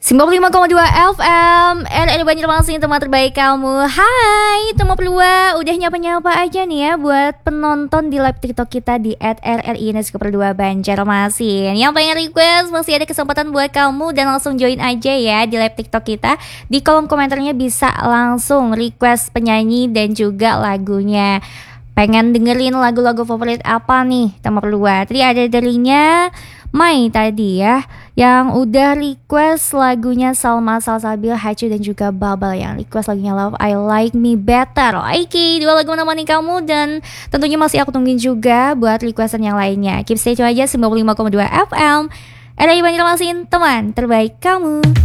95,2 FM RRI Banjarmasin, teman terbaik kamu. Hai teman pelua, udah nyapa-nyapa aja nih ya buat penonton di live TikTok kita di @RRI_2 Banjarmasin. Yang pengen request masih ada kesempatan buat kamu dan langsung join aja ya di live TikTok kita. Di kolom komentarnya bisa langsung request penyanyi dan juga lagunya. Pengen dengerin lagu-lagu favorit apa nih teman pelua? Tadi ada darinya Mai tadi ya, yang udah request lagunya Salma Salsabil, Hacu dan juga Babel yang request lagunya Love I Like Me Better. Oke, dua lagu menemani kamu dan tentunya masih aku tungguin juga buat requestan yang lainnya. Keep stay tune aja 95,2 FM RRI Banjarmasin, teman terbaik kamu.